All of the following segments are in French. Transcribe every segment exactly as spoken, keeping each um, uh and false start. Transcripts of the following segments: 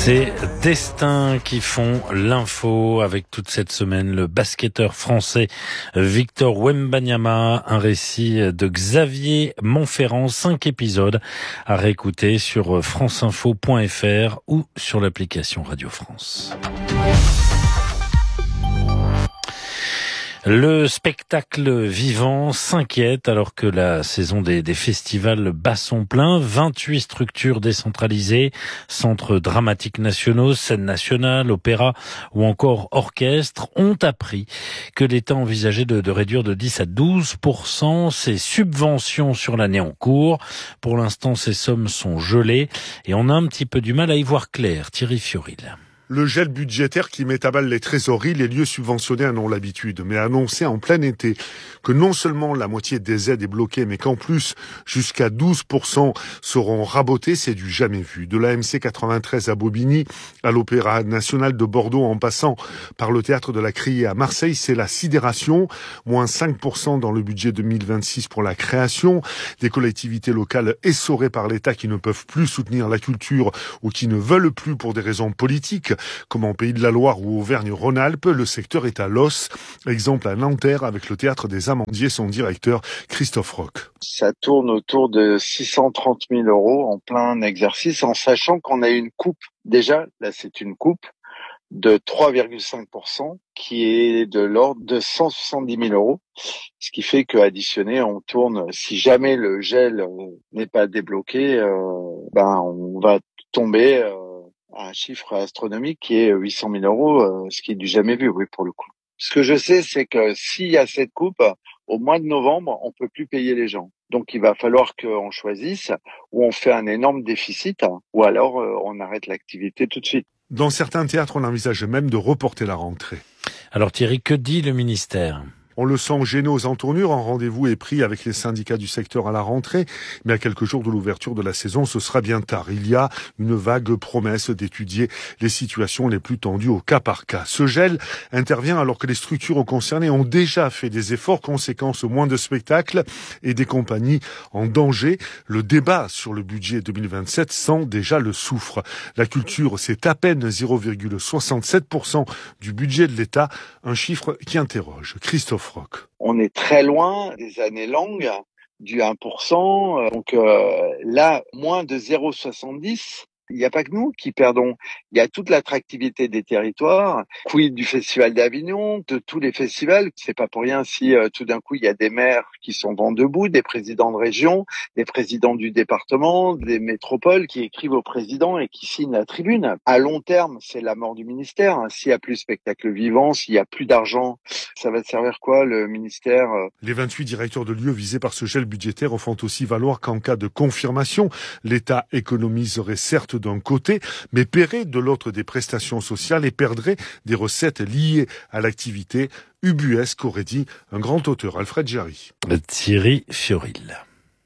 C'est Destin qui font l'info avec toute cette semaine le basketteur français Victor Wembanyama, un récit de Xavier Montferrand, cinq épisodes à réécouter sur franceinfo point fr ou sur l'application Radio France. Le spectacle vivant s'inquiète alors que la saison des, des festivals bat son plein. vingt-huit structures décentralisées, centres dramatiques nationaux, scènes nationales, opéras ou encore orchestres ont appris que l'État envisageait de, de réduire de dix à douze pour cent ses subventions sur l'année en cours. Pour l'instant, ces sommes sont gelées et on a un petit peu du mal à y voir clair. Thierry Fioril. Le gel budgétaire qui met à balle les trésoreries, les lieux subventionnés en ont l'habitude, mais annoncer en plein été que non seulement la moitié des aides est bloquée, mais qu'en plus, jusqu'à douze pour cent seront rabotés, c'est du jamais vu. De l'A M C quatre-vingt-treize à Bobigny, à l'Opéra National de Bordeaux, en passant par le Théâtre de la Criée à Marseille, c'est la sidération. Moins cinq pour cent dans le budget deux mille vingt-six pour la création. Des collectivités locales essorées par l'État qui ne peuvent plus soutenir la culture ou qui ne veulent plus pour des raisons politiques. Comme en Pays de la Loire ou Auvergne-Rhône-Alpes, le secteur est à l'os. Exemple à Nanterre avec le Théâtre des Amandiers, son directeur Christophe Roch. Ça tourne autour de six cent trente mille euros en plein exercice, en sachant qu'on a une coupe. Déjà, là c'est une coupe de trois virgule cinq pour cent qui est de l'ordre de cent soixante-dix mille euros. Ce qui fait qu'additionné, on tourne, si jamais le gel n'est pas débloqué, euh, ben on va tomber... Euh, un chiffre astronomique qui est huit cent mille euros, euh, ce qui est du jamais vu, oui, pour le coup. Ce que je sais, c'est que s'il y a cette coupe, au mois de novembre, on peut plus payer les gens. Donc, il va falloir qu'on choisisse ou on fait un énorme déficit, ou alors euh, on arrête l'activité tout de suite. Dans certains théâtres, on envisage même de reporter la rentrée. Alors Thierry, que dit le ministère ? On le sent gêné aux entournures, un rendez-vous est pris avec les syndicats du secteur à la rentrée, mais à quelques jours de l'ouverture de la saison, ce sera bien tard. Il y a une vague promesse d'étudier les situations les plus tendues au cas par cas. Ce gel intervient alors que les structures concernées ont déjà fait des efforts, conséquence moins de spectacles et des compagnies en danger. Le débat sur le budget deux mille vingt-sept sent déjà le soufre. La culture, c'est à peine zéro virgule soixante-sept pour cent du budget de l'État, un chiffre qui interroge. Christophe Roch. On est très loin des années longues du un pour cent. Donc euh, là, moins de zéro virgule soixante-dix. Il n'y a pas que nous qui perdons. Il y a toute l'attractivité des territoires. Quid du Festival d'Avignon, de tous les festivals. C'est pas pour rien si euh, tout d'un coup il y a des maires qui sont vent debout, des présidents de région, des présidents du département, des métropoles qui écrivent au président et qui signent la tribune. À long terme, c'est la mort du ministère. S'il y a plus de spectacles vivants, s'il y a plus d'argent, ça va servir quoi le ministère ? Les vingt-huit directeurs de lieux visés par ce gel budgétaire font aussi valoir qu'en cas de confirmation, l'État économiserait certes d'un côté, mais paierait de l'autre des prestations sociales et perdrait des recettes liées à l'activité ubuesque, aurait dit un grand auteur, Alfred Jarry. Thierry Fioril.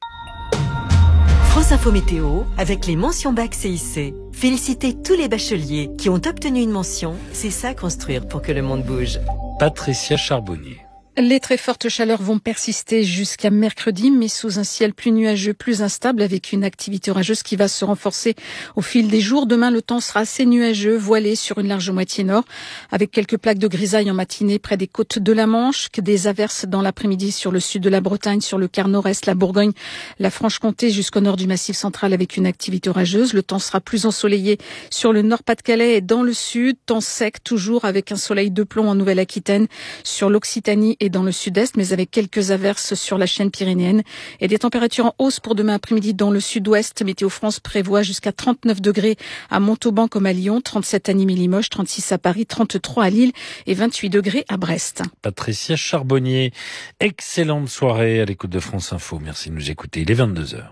France Info Météo avec les mentions bac C I C. Félicitez tous les bacheliers qui ont obtenu une mention. C'est ça construire pour que le monde bouge. Patricia Charbonnier. Les très fortes chaleurs vont persister jusqu'à mercredi, mais sous un ciel plus nuageux, plus instable, avec une activité orageuse qui va se renforcer au fil des jours. Demain, le temps sera assez nuageux, voilé sur une large moitié nord, avec quelques plaques de grisaille en matinée près des côtes de la Manche, que des averses dans l'après-midi sur le sud de la Bretagne, sur le quart nord-est, la Bourgogne, la Franche-Comté, jusqu'au nord du Massif central, avec une activité orageuse. Le temps sera plus ensoleillé sur le nord-Pas-de-Calais et dans le sud. Temps sec, toujours avec un soleil de plomb en Nouvelle-Aquitaine, sur l'Occitanie et dans le sud-est, mais avec quelques averses sur la chaîne pyrénéenne et des températures en hausse pour demain après-midi dans le sud-ouest. Météo France prévoit jusqu'à trente-neuf degrés à Montauban comme à Lyon, trente-sept à Nîmes et Limoges, trente-six à Paris, trente-trois à Lille et vingt-huit degrés à Brest. Patricia Charbonnier, excellente soirée à l'écoute de France Info. Merci de nous écouter. Il est vingt-deux heures.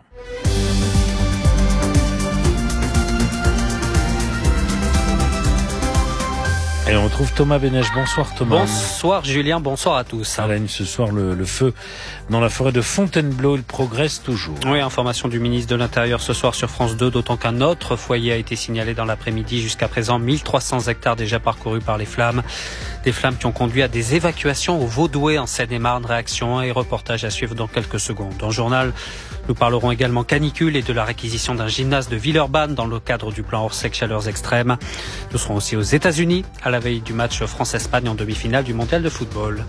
Et on retrouve Thomas Bénèche. Bonsoir Thomas. Bonsoir Julien, bonsoir à tous. À la une ce soir, le, le feu dans la forêt de Fontainebleau, il progresse toujours. Oui, information du ministre de l'Intérieur ce soir sur France deux, d'autant qu'un autre foyer a été signalé dans l'après-midi. Jusqu'à présent, mille trois cents hectares déjà parcourus par les flammes. Des flammes qui ont conduit à des évacuations au Vaudoué en Seine-et-Marne. Réaction et reportage à suivre dans quelques secondes. Dans le journal, Nous parlerons également canicule et de la réquisition d'un gymnase de Villeurbanne dans le cadre du plan Orsec chaleurs extrêmes. Nous serons aussi aux États-Unis à la veille du match France-Espagne en demi-finale du mondial de football.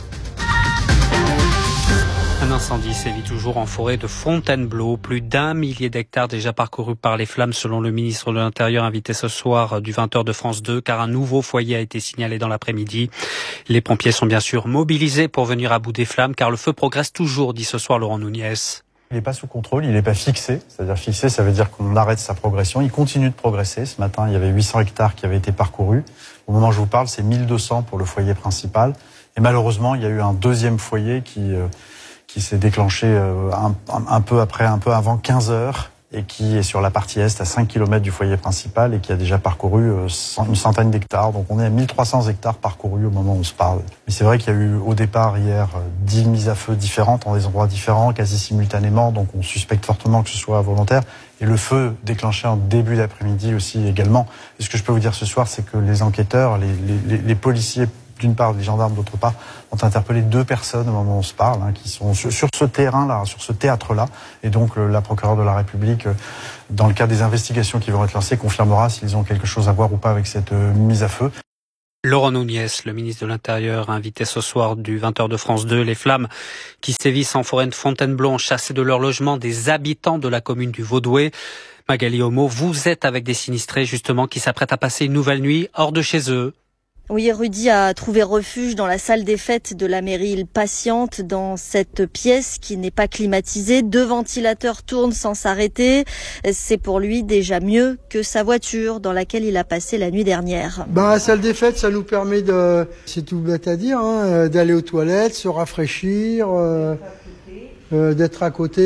Un incendie sévit toujours en forêt de Fontainebleau. Plus d'un millier d'hectares déjà parcourus par les flammes selon le ministre de l'Intérieur invité ce soir du vingt heures de France deux car un nouveau foyer a été signalé dans l'après-midi. Les pompiers sont bien sûr mobilisés pour venir à bout des flammes car le feu progresse toujours, dit ce soir Laurent Nunez. Il n'est pas sous contrôle, il n'est pas fixé. C'est-à-dire fixé, ça veut dire qu'on arrête sa progression. Il continue de progresser. Ce matin, il y avait huit cents hectares qui avaient été parcourus. Au moment où je vous parle, c'est mille deux cents pour le foyer principal. Et malheureusement, il y a eu un deuxième foyer qui... Euh, qui s'est déclenché un, un peu après, un peu avant quinze heures et qui est sur la partie est à cinq kilomètres du foyer principal et qui a déjà parcouru une centaine d'hectares. Donc on est à mille trois cents hectares parcourus au moment où on se parle. Mais c'est vrai qu'il y a eu au départ hier dix mises à feu différentes dans des endroits différents, quasi simultanément. Donc on suspecte fortement que ce soit volontaire. Et le feu déclenché en début d'après-midi aussi également. Et ce que je peux vous dire ce soir, c'est que les enquêteurs, les, les, les policiers, d'une part, les gendarmes, d'autre part, ont interpellé deux personnes au moment où on se parle, hein, qui sont sur, sur ce terrain-là, sur ce théâtre-là. Et donc, le, la procureure de la République, euh, dans le cadre des investigations qui vont être lancées, confirmera s'ils ont quelque chose à voir ou pas avec cette euh, mise à feu. Laurent Nunez, le ministre de l'Intérieur, a invité ce soir du vingt heures de France deux les flammes qui sévissent en forêt de Fontainebleau ont chassé de leur logement des habitants de la commune du Vaudoué. Magali Homo, vous êtes avec des sinistrés justement qui s'apprêtent à passer une nouvelle nuit hors de chez eux. Oui, Rudy a trouvé refuge dans la salle des fêtes de la mairie. Il patiente dans cette pièce qui n'est pas climatisée. Deux ventilateurs tournent sans s'arrêter. C'est pour lui déjà mieux que sa voiture dans laquelle il a passé la nuit dernière. Bah, la salle des fêtes, ça nous permet de, c'est tout bête à dire, hein, d'aller aux toilettes, se rafraîchir, euh, euh, d'être à côté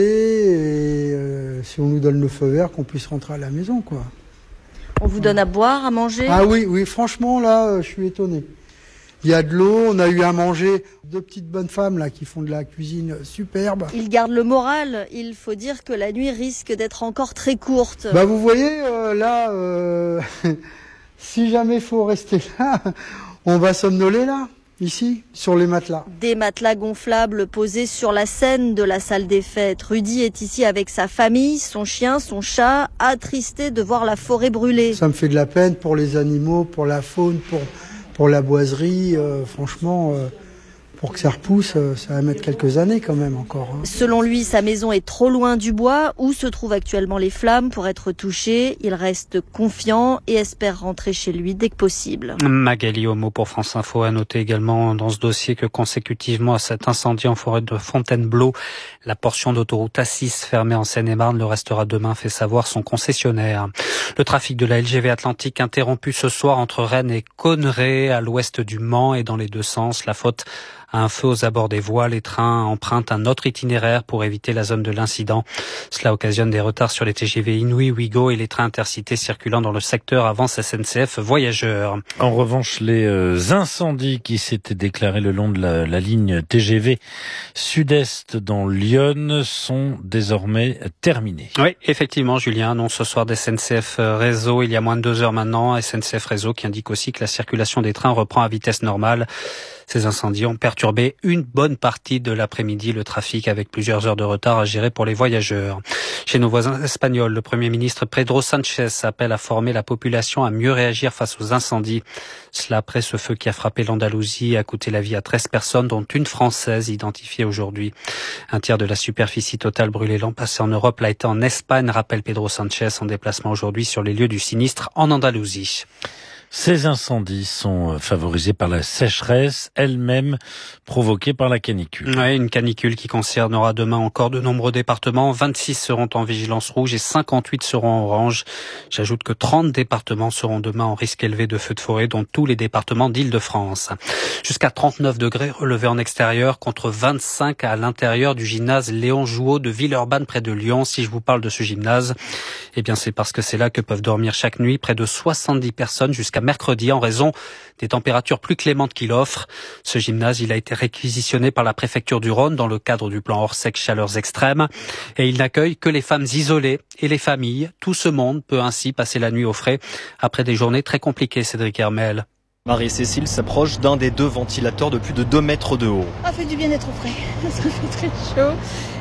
et euh, si on nous donne le feu vert, qu'on puisse rentrer à la maison, quoi. On vous donne à boire, à manger ? Ah oui, oui, franchement, là, je suis étonné. Il y a de l'eau, on a eu à manger. Deux petites bonnes femmes, là, qui font de la cuisine superbe. Il garde le moral. Il faut dire que la nuit risque d'être encore très courte. Bah, vous voyez, euh, là, euh, si jamais il faut rester là, on va somnoler là. Ici, sur les matelas. Des matelas gonflables posés sur la scène de la salle des fêtes. Rudy est ici avec sa famille, son chien, son chat, attristé de voir la forêt brûler. Ça me fait de la peine pour les animaux, pour la faune, pour, pour la boiserie. Euh, franchement, euh, pour que ça repousse, euh, ça va mettre quelques années quand même encore. Hein. Selon lui, sa maison est trop loin du bois où se trouvent actuellement les flammes pour être touchées. Il reste confiant et espère rentrer chez lui dès que possible. Magali Homo pour France Info a noté également dans ce dossier que consécutivement à cet incendie en forêt de Fontainebleau, la portion d'autoroute A six fermée en Seine-et-Marne le restera demain, fait savoir son concessionnaire. Le trafic de la L G V Atlantique interrompu ce soir entre Rennes et Conneray à l'ouest du Mans et dans les deux sens. La faute à un feu aux abords des voies. Les trains empruntent un autre itinéraire pour éviter la zone de l'incident. Cela occasionne des retards sur les T G V Inouï, Ouigo et les trains intercités circulant dans le secteur avance S N C F Voyageurs. En revanche, les euh, incendies qui s'étaient déclarés le long de la, la ligne T G V sud-est dans Lyon sont désormais terminés. Oui, effectivement, Julien annonce ce soir d'S N C F Réseau il y a moins de deux heures maintenant. S N C F Réseau qui indique aussi que la circulation des trains reprend à vitesse normale. Ces incendies ont perturbé une bonne partie de l'après-midi le trafic avec plusieurs heures de retard à gérer pour les voyageurs. Chez nos voisins espagnols, le Premier ministre Pedro Sánchez appelle à former la population à mieux réagir face aux incendies. Cela après ce feu qui a frappé l'Andalousie et a coûté la vie à treize personnes, dont une Française identifiée aujourd'hui. Un tiers de la superficie totale brûlée l'an passé en Europe l'a été en Espagne, rappelle Pedro Sánchez en déplacement aujourd'hui sur les lieux du sinistre en Andalousie. Ces incendies sont favorisés par la sécheresse, elle-même provoquée par la canicule. Oui, une canicule qui concernera demain encore de nombreux départements. vingt-six seront en vigilance rouge et cinquante-huit seront en orange. J'ajoute que trente départements seront demain en risque élevé de feux de forêt, dont tous les départements d'Île-de-France. Jusqu'à trente-neuf degrés relevés en extérieur contre vingt-cinq à l'intérieur du gymnase Léon Jouot de Villeurbanne près de Lyon. Si je vous parle de ce gymnase, eh bien c'est parce que c'est là que peuvent dormir chaque nuit près de soixante-dix personnes jusqu'à mercredi en raison des températures plus clémentes qu'il offre. Ce gymnase, il a été réquisitionné par la préfecture du Rhône dans le cadre du plan Orsec chaleurs extrêmes et il n'accueille que les femmes isolées et les familles. Tout ce monde peut ainsi passer la nuit au frais après des journées très compliquées, Cédric Hermel. Marie-Cécile s'approche d'un des deux ventilateurs de plus de deux mètres de haut. Ça fait du bien d'être au frais, ça fait très chaud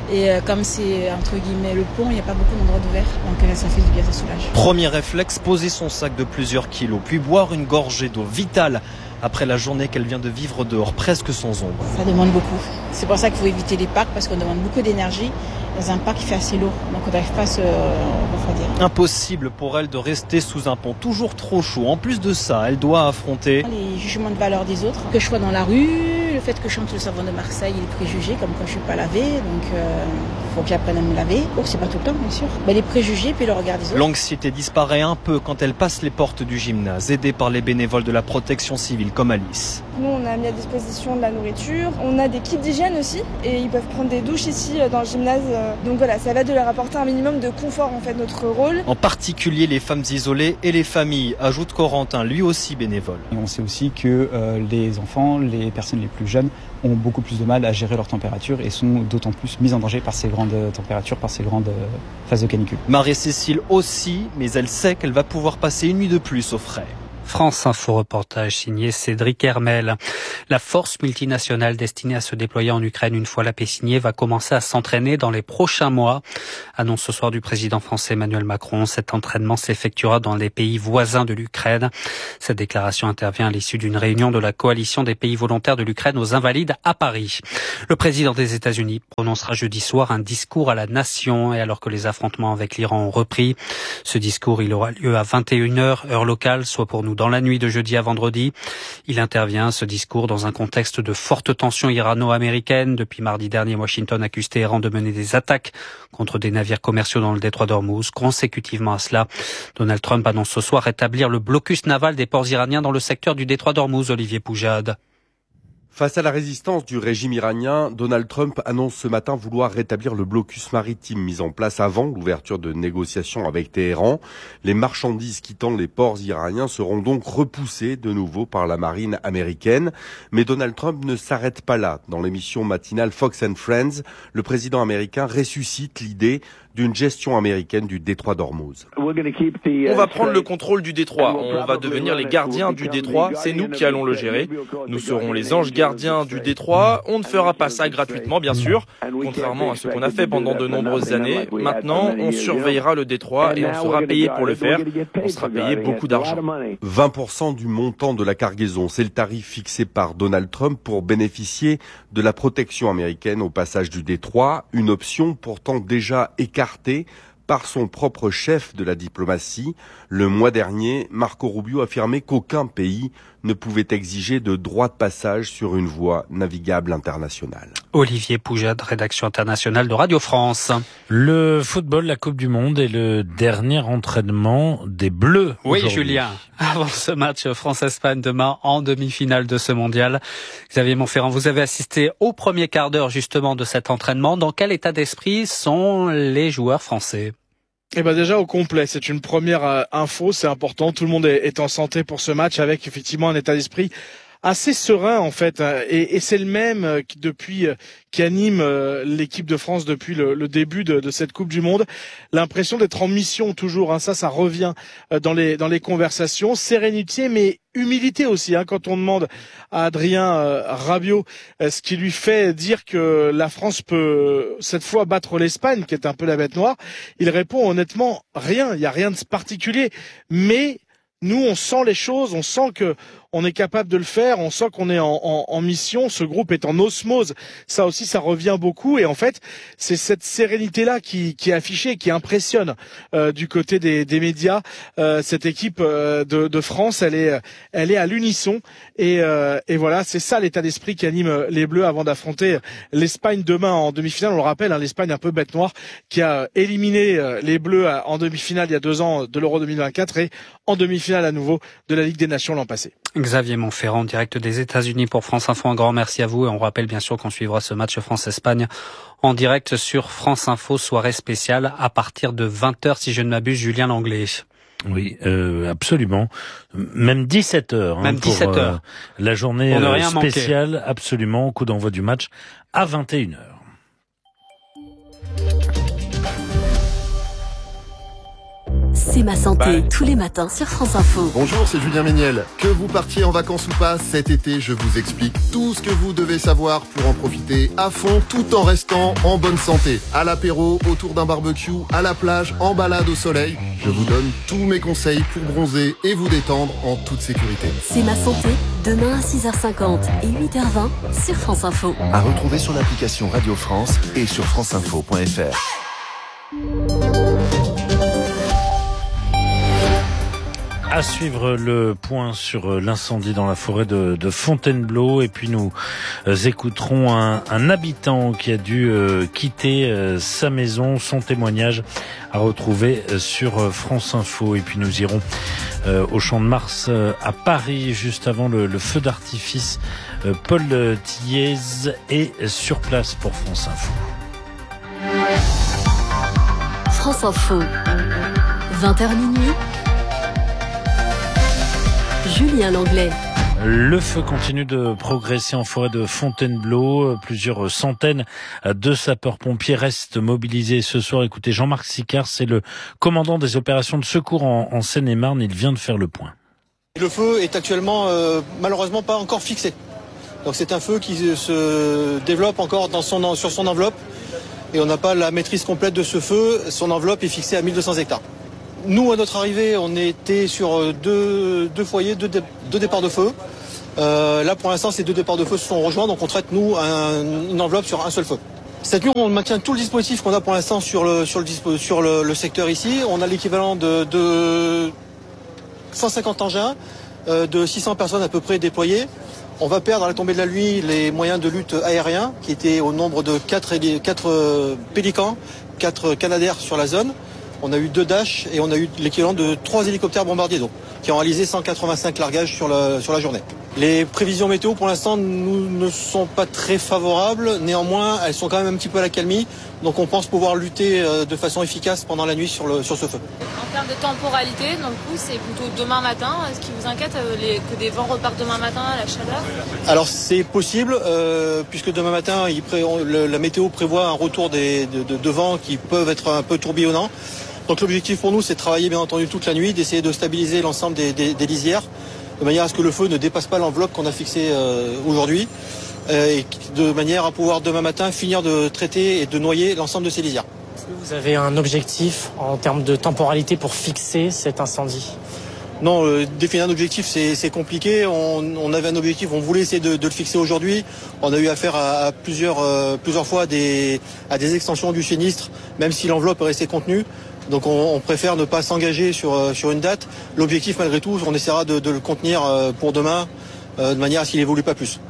Et euh, comme c'est entre guillemets le pont, il n'y a pas beaucoup d'endroits d'ouvert. Donc euh, ça fait du bien, ça soulage. Premier réflexe, poser son sac de plusieurs kilos, puis boire une gorgée d'eau vitale après la journée qu'elle vient de vivre dehors, presque sans ombre. Ça demande beaucoup. C'est pour ça qu'il faut éviter les parcs, parce qu'on demande beaucoup d'énergie. Dans un parc qui fait assez lourd, donc on n'arrive pas à se refroidir. Impossible pour elle de rester sous un pont toujours trop chaud. En plus de ça, elle doit affronter les jugements de valeur des autres, que je sois dans la rue, le fait que je chante le savon de Marseille et les préjugés, comme quand je suis pas lavée, donc il euh, faut que j'apprenne à me laver. Oh, c'est pas tout le temps, bien sûr. Mais les préjugés, puis le regard des autres. L'anxiété disparaît un peu quand elle passe les portes du gymnase, aidée par les bénévoles de la protection civile comme Alice. Nous, on a mis à disposition de la nourriture, on a des kits d'hygiène aussi, et ils peuvent prendre des douches ici dans le gymnase. Donc voilà, ça va de leur apporter un minimum de confort, en fait, notre rôle. En particulier les femmes isolées et les familles, ajoute Corentin, lui aussi bénévole. Et on sait aussi que euh, les enfants, les personnes les plus jeunes ont beaucoup plus de mal à gérer leur température et sont d'autant plus mises en danger par ces grandes températures, par ces grandes phases de canicule. Marie-Cécile aussi, mais elle sait qu'elle va pouvoir passer une nuit de plus au frais. France Info reportage signé Cédric Hermel. La force multinationale destinée à se déployer en Ukraine une fois la paix signée va commencer à s'entraîner dans les prochains mois. Annonce ce soir du président français Emmanuel Macron. Cet entraînement s'effectuera dans les pays voisins de l'Ukraine. Cette déclaration intervient à l'issue d'une réunion de la coalition des pays volontaires de l'Ukraine aux Invalides à Paris. Le président des États-Unis prononcera jeudi soir un discours à la nation et alors que les affrontements avec l'Iran ont repris. Ce discours, il aura lieu à vingt et une heures, heure locale, soit pour nous dans la nuit de jeudi à vendredi. Il intervient, ce discours, dans un contexte de forte tension irano-américaine. Depuis mardi dernier, Washington accuse Téhéran de mener des attaques contre des navires commerciaux dans le détroit d'Ormuz. Consécutivement à cela, Donald Trump annonce ce soir rétablir le blocus naval des ports iraniens dans le secteur du détroit d'Ormuz. Olivier Poujade. Face à la résistance du régime iranien, Donald Trump annonce ce matin vouloir rétablir le blocus maritime mis en place avant l'ouverture de négociations avec Téhéran. Les marchandises quittant les ports iraniens seront donc repoussées de nouveau par la marine américaine. Mais Donald Trump ne s'arrête pas là. Dans l'émission matinale Fox and Friends, le président américain ressuscite l'idée d'une gestion américaine du détroit d'Ormuz. On va prendre le contrôle du détroit. On va devenir les gardiens du détroit. C'est nous qui allons le gérer. Nous serons les anges gardiens du détroit. On ne fera pas ça gratuitement, bien sûr, contrairement à ce qu'on a fait pendant de nombreuses années. Maintenant, on surveillera le détroit et on sera payé pour le faire. On sera payé beaucoup d'argent. vingt pour cent du montant de la cargaison, c'est le tarif fixé par Donald Trump pour bénéficier de la protection américaine au passage du détroit, une option pourtant déjà écartée par son propre chef de la diplomatie. Le mois dernier, Marco Rubio affirmait qu'aucun pays ne pouvait exiger de droit de passage sur une voie navigable internationale. Olivier Poujade, rédaction internationale de Radio France. Le football, la Coupe du Monde et le dernier entraînement des Bleus. Oui, Julien. Avant ce match France-Espagne demain en demi-finale de ce mondial. Xavier Montferrand, vous avez assisté au premier quart d'heure justement de cet entraînement. Dans quel état d'esprit sont les joueurs français ? Eh ben déjà au complet, c'est une première euh, info, c'est important. Tout le monde est, est en santé pour ce match avec effectivement un état d'esprit assez serein en fait, et, et c'est le même euh, qui depuis euh, qui anime euh, l'équipe de France depuis le, le début de, de cette Coupe du Monde. L'impression d'être en mission toujours, hein, ça, ça revient euh, dans les dans les conversations. Sérénité, mais humilité aussi. Hein, quand on demande à Adrien euh, Rabiot euh, ce qui lui fait dire que la France peut cette fois battre l'Espagne, qui est un peu la bête noire, il répond honnêtement rien. Il y a rien de particulier, mais nous, on sent les choses, on sent que on est capable de le faire, on sent qu'on est en, en, en mission, ce groupe est en osmose. Ça aussi, ça revient beaucoup et en fait, c'est cette sérénité-là qui, qui est affichée, qui impressionne euh, du côté des, des médias. Euh, cette équipe euh, de, de France, elle est, elle est à l'unisson et, euh, et voilà, c'est ça l'état d'esprit qui anime les Bleus avant d'affronter l'Espagne demain en demi-finale. On le rappelle, hein, l'Espagne un peu bête noire qui a éliminé les Bleus en demi-finale il y a deux ans de l'Euro deux mille vingt-quatre et en demi-finale à nouveau de la Ligue des Nations l'an passé. Xavier Montferrand, direct des États-Unis pour France Info. Un grand merci à vous et on rappelle bien sûr qu'on suivra ce match France-Espagne en direct sur France Info, soirée spéciale à partir de vingt heures si je ne m'abuse. Julien Langlais. Oui, euh, absolument. Même dix-sept heures. Hein, Même dix-sept heures. Euh, la journée euh, spéciale, manqué. Absolument, au coup d'envoi du match à vingt et une heures. C'est ma santé, tous les matins sur France Info. Bonjour, c'est Julien Méniel. Que vous partiez en vacances ou pas, cet été, je vous explique tout ce que vous devez savoir pour en profiter à fond, tout en restant en bonne santé. À l'apéro, autour d'un barbecue, à la plage, en balade au soleil. Je vous donne tous mes conseils pour bronzer et vous détendre en toute sécurité. C'est ma santé, demain à six heures cinquante et huit heures vingt sur France Info. À retrouver sur l'application Radio France et sur franceinfo point f r. À suivre le point sur l'incendie dans la forêt de, de Fontainebleau, et puis nous euh, écouterons un, un habitant qui a dû euh, quitter euh, sa maison, son témoignage à retrouver euh, sur France Info, et puis nous irons euh, au Champ de Mars euh, à Paris juste avant le, le feu d'artifice. euh, Paul Thiez est sur place pour France Info. France Info, vingt heures minuit. Julien Langlais. Le feu continue de progresser en forêt de Fontainebleau. Plusieurs centaines de sapeurs-pompiers restent mobilisés ce soir. Écoutez, Jean-Marc Sicard, c'est le commandant des opérations de secours en, en Seine-et-Marne. Il vient de faire le point. Le feu est actuellement euh, malheureusement pas encore fixé. Donc c'est un feu qui se développe encore dans son, sur son enveloppe. Et on n'a pas la maîtrise complète de ce feu. Son enveloppe est fixée à mille deux cents hectares. Nous, à notre arrivée, on était sur deux, deux foyers, deux, dé, deux départs de feu. Euh, là, pour l'instant, ces deux départs de feu se sont rejoints, donc on traite, nous, un, une enveloppe sur un seul feu. Cette nuit, on maintient tout le dispositif qu'on a pour l'instant sur le, sur le, sur le, le secteur ici. On a l'équivalent de, de cent cinquante engins, euh, de six cents personnes à peu près déployées. On va perdre à la tombée de la nuit les moyens de lutte aériens, qui étaient au nombre de quatre Pélicans, quatre Canadair sur la zone. On a eu deux Dash et on a eu l'équivalent de trois hélicoptères bombardiers d'eau qui ont réalisé cent quatre-vingt-cinq largages sur la, sur la journée. Les prévisions météo pour l'instant nous ne sont pas très favorables. Néanmoins, elles sont quand même un petit peu à l'accalmie. Donc on pense pouvoir lutter de façon efficace pendant la nuit sur, le, sur ce feu. En termes de temporalité, donc coup, c'est plutôt demain matin. Est-ce qui vous inquiète les, que des vents repartent demain matin à la chaleur? Alors c'est possible, euh, puisque demain matin, il pré, le, la météo prévoit un retour des, de, de, de vents qui peuvent être un peu tourbillonnants. Donc l'objectif pour nous, c'est de travailler bien entendu toute la nuit, d'essayer de stabiliser l'ensemble des, des, des lisières, de manière à ce que le feu ne dépasse pas l'enveloppe qu'on a fixée euh, aujourd'hui, euh, et de manière à pouvoir demain matin finir de traiter et de noyer l'ensemble de ces lisières. Est-ce que vous avez un objectif en termes de temporalité pour fixer cet incendie ? Non, euh, définir un objectif, c'est, c'est compliqué. On, on avait un objectif, on voulait essayer de, de le fixer aujourd'hui. On a eu affaire à, à plusieurs, euh, plusieurs fois à des, à des extensions du sinistre, même si l'enveloppe est restée contenue. Donc on, on préfère ne pas s'engager sur, sur une date. L'objectif, malgré tout, on essaiera de, de le contenir pour demain, euh, de manière à ce qu'il évolue pas plus.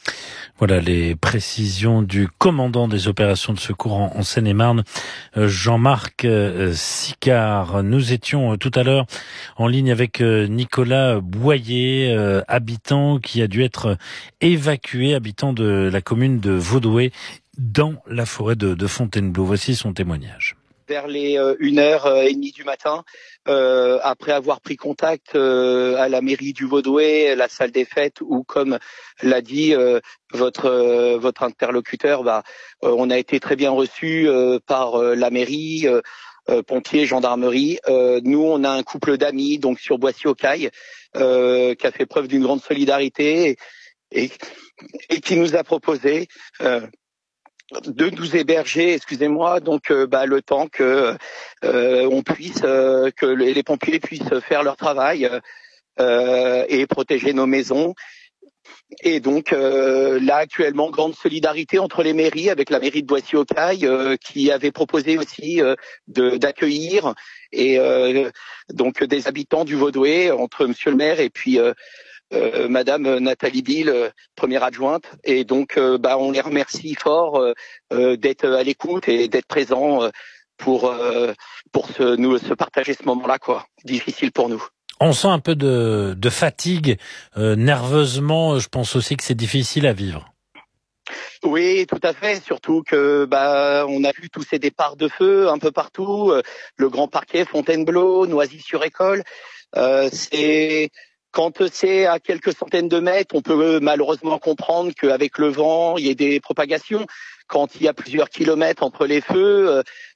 Voilà les précisions du commandant des opérations de secours en, en Seine-et-Marne, Jean-Marc euh, Sicard. Nous étions euh, tout à l'heure en ligne avec euh, Nicolas Boyer, euh, habitant qui a dû être évacué, habitant de la commune de Vaudoué, dans la forêt de, de Fontainebleau. Voici son témoignage. Vers les euh, une heure trente du matin, euh, après avoir pris contact euh, à la mairie du Vaudoué, la salle des fêtes, où, comme l'a dit euh, votre euh, votre interlocuteur, bah, euh, on a été très bien reçus euh, par euh, la mairie, euh, euh, pompiers, gendarmerie. Euh, nous, on a un couple d'amis, donc sur Boissy-aux-Cailles, euh, qui a fait preuve d'une grande solidarité et, et, et qui nous a proposé Euh, de nous héberger, excusez-moi, donc euh, bah, le temps que euh, on puisse, euh, que les, les pompiers puissent faire leur travail euh, et protéger nos maisons. Et donc euh, là actuellement, grande solidarité entre les mairies, avec la mairie de Boissy-aux-Cailles euh, qui avait proposé aussi euh, de, d'accueillir et euh, donc des habitants du Vaudoué, entre Monsieur le maire et puis euh, Euh, Madame Nathalie Bill, euh, première adjointe, et donc euh, bah, on les remercie fort euh, euh, d'être à l'écoute et d'être présents euh, pour euh, pour se, nous se partager ce moment-là, quoi. Difficile pour nous. On sent un peu de, de fatigue, euh, nerveusement. Je pense aussi que c'est difficile à vivre. Oui, tout à fait. Surtout que bah on a vu tous ces départs de feu un peu partout, euh, le Grand Parquet, Fontainebleau, Noisy-sur-École. Euh, c'est Quand c'est à quelques centaines de mètres, on peut malheureusement comprendre qu'avec le vent, il y ait des propagations. Quand il y a plusieurs kilomètres entre les feux,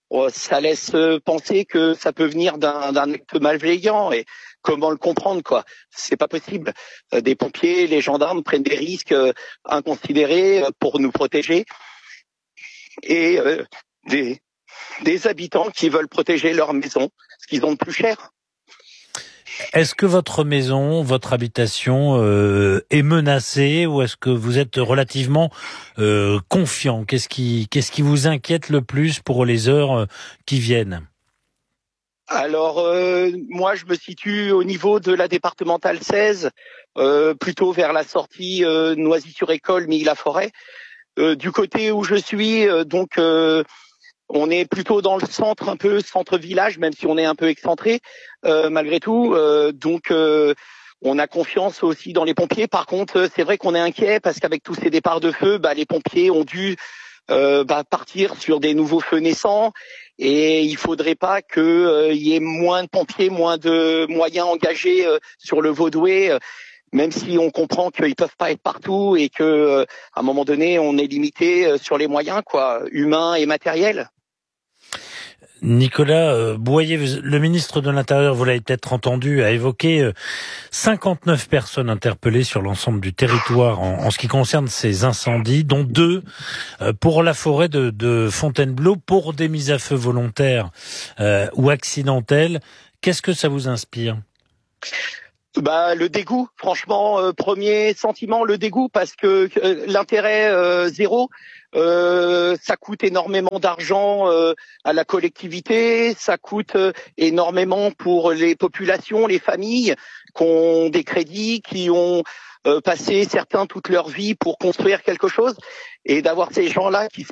ça laisse penser que ça peut venir d'un, d'un acte malveillant. Et comment le comprendre, quoi? C'est pas possible. Des pompiers, les gendarmes prennent des risques inconsidérés pour nous protéger. Et euh, des, des habitants qui veulent protéger leur maison, ce qu'ils ont de plus cher. Est-ce que votre maison, votre habitation euh, est menacée ou est-ce que vous êtes relativement euh, confiant? Qu'est-ce qui, qu'est-ce qui vous inquiète le plus pour les heures qui viennent? Alors, euh, moi, je me situe au niveau de la départementale seize, euh, plutôt vers la sortie euh, Noisy-sur-École, Milly-la-Forêt. Euh, du côté où je suis, euh, donc, euh, on est plutôt dans le centre, un peu centre-village, même si on est un peu excentré, euh, malgré tout. Euh, donc, euh, on a confiance aussi dans les pompiers. Par contre, c'est vrai qu'on est inquiet parce qu'avec tous ces départs de feu, bah, les pompiers ont dû euh, bah, partir sur des nouveaux feux naissants. Et il faudrait pas qu'il euh, y ait moins de pompiers, moins de moyens engagés euh, sur le Vaudouet, euh, même si on comprend qu'ils peuvent pas être partout et que euh, à un moment donné, on est limité euh, sur les moyens, quoi, humains et matériels. Nicolas euh, Boyer, le ministre de l'Intérieur, vous l'avez peut-être entendu, a évoqué euh, cinquante-neuf personnes interpellées sur l'ensemble du territoire en, en ce qui concerne ces incendies, dont deux euh, pour la forêt de, de Fontainebleau, pour des mises à feu volontaires euh, ou accidentelles. Qu'est-ce que ça vous inspire ? Bah, le dégoût, franchement, euh, premier sentiment, le dégoût, parce que euh, l'intérêt euh, zéro, euh, ça coûte énormément d'argent euh, à la collectivité, ça coûte euh, énormément pour les populations, les familles qui ont des crédits, qui ont euh, passé certains toute leur vie pour construire quelque chose, et d'avoir ces gens-là qui se...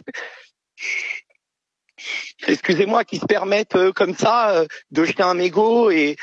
excusez-moi, qui se permettent euh, comme ça euh, de jeter un mégot et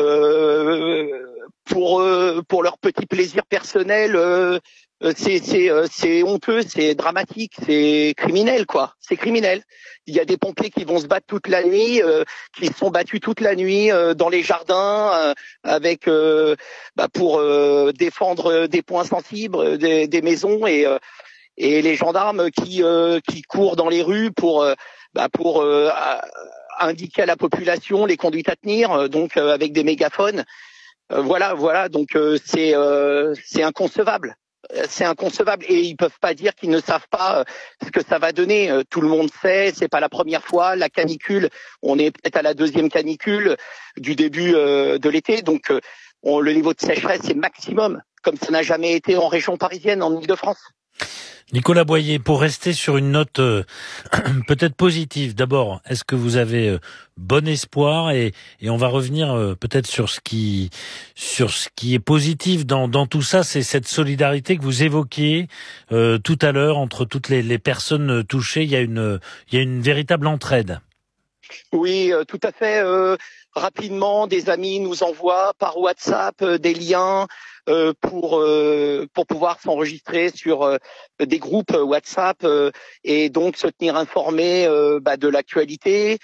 euh, pour euh, pour leur petit plaisir personnel, euh, c'est c'est euh, c'est honteux, c'est dramatique, c'est criminel, quoi. C'est criminel. Il y a des pompiers qui vont se battre toute la nuit, euh, qui se sont battus toute la nuit euh, dans les jardins euh, avec euh, bah, pour euh, défendre des points sensibles, des, des maisons, et euh, et les gendarmes qui euh, qui courent dans les rues pour euh, bah, pour euh, indiquer à la population les conduites à tenir, euh, donc euh, avec des mégaphones. Euh, voilà, voilà. Donc euh, c'est euh, c'est inconcevable. C'est inconcevable, et ils peuvent pas dire qu'ils ne savent pas euh, ce que ça va donner. Euh, tout le monde sait, c'est pas la première fois. La canicule, on est peut-être à la deuxième canicule du début euh, de l'été, donc euh, on, le niveau de sécheresse est maximum, comme ça n'a jamais été en région parisienne, en Île-de-France. Nicolas Boyer, pour rester sur une note euh, peut-être positive, d'abord, est-ce que vous avez euh, bon espoir, et, et on va revenir euh, peut-être sur ce qui sur ce qui est positif dans, dans tout ça, c'est cette solidarité que vous évoquiez euh, tout à l'heure entre toutes les, les personnes touchées. Il y a une il y a une véritable entraide. Oui, euh, tout à fait. Euh, rapidement, des amis nous envoient par WhatsApp euh, des liens euh, pour euh, pour pouvoir s'enregistrer sur euh, des groupes WhatsApp euh, et donc se tenir informé euh, bah, de l'actualité.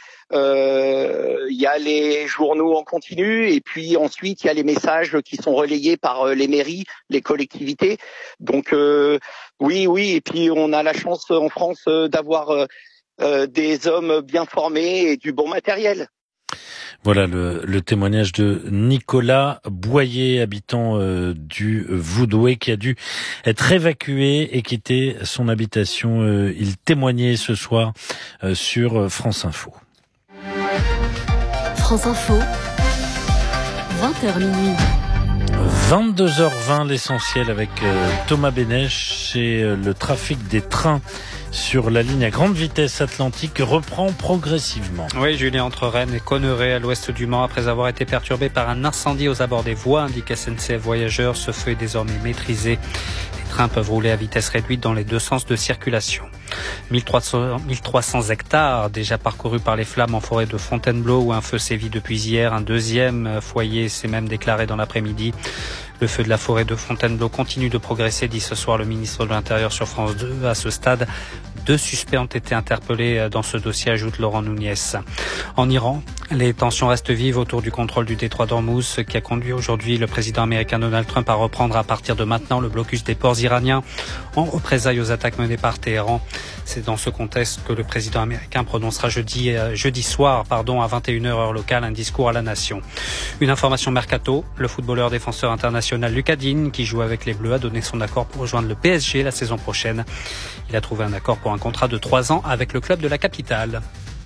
Euh, il y a les journaux en continu, et puis ensuite il y a les messages qui sont relayés par euh, les mairies, les collectivités. Donc euh, oui, oui. Et puis on a la chance en France euh, d'avoir euh, Euh, des hommes bien formés et du bon matériel. Voilà le, le témoignage de Nicolas Boyer, habitant euh, du Vaudouet, qui a dû être évacué et quitter son habitation. Euh, il témoignait ce soir euh, sur France Info. France Info, vingt heures minuit. vingt-deux heures vingt, l'essentiel avec euh, Thomas Bénèche, et euh, le trafic des trains sur la ligne à grande vitesse atlantique reprend progressivement. Oui, Julien, entre Rennes et Conneré, à l'ouest du Mans, après avoir été perturbé par un incendie aux abords des voies, indique S N C F Voyageurs. Ce feu est désormais maîtrisé. Les trains peuvent rouler à vitesse réduite dans les deux sens de circulation. mille trois cents hectares déjà parcourus par les flammes en forêt de Fontainebleau, où un feu sévit depuis hier. Un deuxième foyer s'est même déclaré dans l'après-midi. Le feu de la forêt de Fontainebleau continue de progresser, dit ce soir le ministre de l'Intérieur sur France deux. À ce stade, Deux suspects ont été interpellés dans ce dossier, ajoute Laurent Nunez. En Iran, les tensions restent vives autour du contrôle du détroit d'Ormuz, ce qui a conduit aujourd'hui le président américain Donald Trump à reprendre à partir de maintenant le blocus des ports iraniens en représailles aux attaques menées par Téhéran. C'est dans ce contexte que le président américain prononcera jeudi, euh, jeudi soir pardon, à vingt et une heures heure locale un discours à la nation. Une information mercato, le footballeur défenseur international Lucas Digne, qui joue avec les Bleus, a donné son accord pour rejoindre le P S G la saison prochaine. Il a trouvé un accord pour un contrat de trois ans avec le club de la capitale.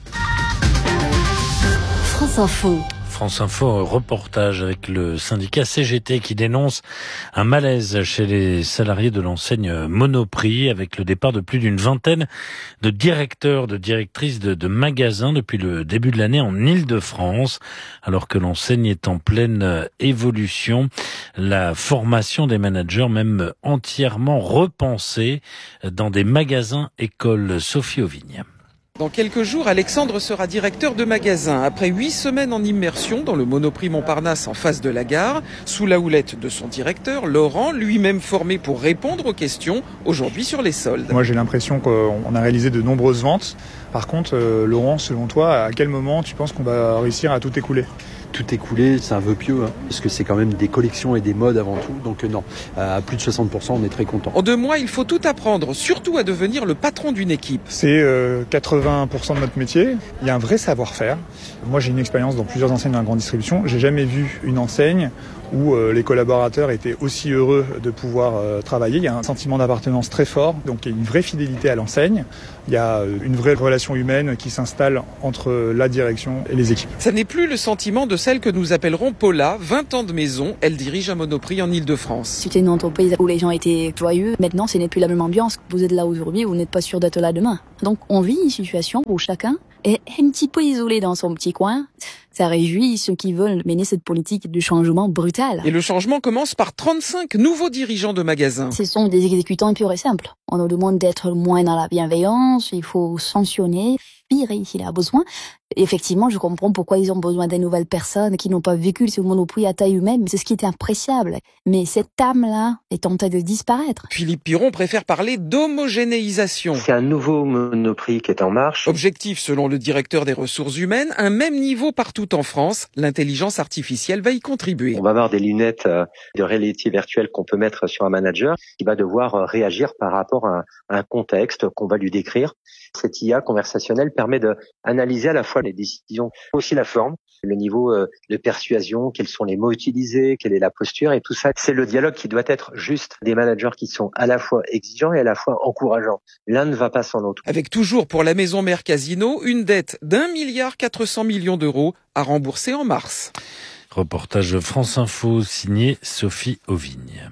France Info. France Info, reportage avec le syndicat C G T qui dénonce un malaise chez les salariés de l'enseigne Monoprix avec le départ de plus d'une vingtaine de directeurs, de directrices de, de magasins depuis le début de l'année en Île-de-France. Alors que l'enseigne est en pleine évolution, la formation des managers même entièrement repensée dans des magasins écoles. Sophie Auvigne. Dans quelques jours, Alexandre sera directeur de magasin. Après huit semaines en immersion dans le Monoprix Montparnasse en face de la gare, sous la houlette de son directeur, Laurent, lui-même formé pour répondre aux questions, aujourd'hui sur les soldes. Moi, j'ai l'impression qu'on a réalisé de nombreuses ventes. Par contre, euh, Laurent, selon toi, à quel moment tu penses qu'on va réussir à tout écouler ? Tout écoulé, c'est un vœu pieux, hein, parce que c'est quand même des collections et des modes avant tout. Donc euh, non, à plus de soixante pour cent, on est très content. En deux mois, il faut tout apprendre, surtout à devenir le patron d'une équipe. C'est euh, quatre-vingts pour cent de notre métier. Il y a un vrai savoir-faire. Moi, j'ai une expérience dans plusieurs enseignes dans la grande distribution. J'ai jamais vu une enseigne où euh, les collaborateurs étaient aussi heureux de pouvoir euh, travailler. Il y a un sentiment d'appartenance très fort, donc il y a une vraie fidélité à l'enseigne. Il y a euh, une vraie relation humaine qui s'installe entre la direction et les équipes. Ça n'est plus le sentiment de celle que nous appellerons Paula, vingt ans de maison. Elle dirige un Monoprix en Île-de-France. C'était une entreprise où les gens étaient joyeux. Maintenant, ce n'est plus la même ambiance. Vous êtes là aujourd'hui, vous n'êtes pas sûr d'être là demain. Donc, on vit une situation où chacun est un petit peu isolé dans son petit coin. Ça réjouit ceux qui veulent mener cette politique de changement brutal. Et le changement commence par trente-cinq nouveaux dirigeants de magasins. Ce sont des exécutants purs et simples. On nous demande d'être moins dans la bienveillance, il faut sanctionner, virer s'il y a besoin. Effectivement, je comprends pourquoi ils ont besoin des nouvelles personnes qui n'ont pas vécu ce Monoprix à taille humaine. C'est ce qui était appréciable. Mais cette âme-là est en train de disparaître. Philippe Piron préfère parler d'homogénéisation. C'est un nouveau Monoprix qui est en marche. Objectif, selon le directeur des ressources humaines, un même niveau partout en France. L'intelligence artificielle va y contribuer. On va avoir des lunettes de réalité virtuelle qu'on peut mettre sur un manager qui va devoir réagir par rapport à un contexte qu'on va lui décrire. Cette I A conversationnelle permet d'analyser à la fois les décisions, aussi la forme, le niveau de persuasion, quels sont les mots utilisés, quelle est la posture, et tout ça, c'est le dialogue qui doit être juste des managers qui sont à la fois exigeants et à la fois encourageants. L'un ne va pas sans l'autre. Avec toujours pour la maison mère Casino, une dette d'un milliard quatre cents millions d'euros à rembourser en mars. Reportage France Info signé Sophie Auvigne.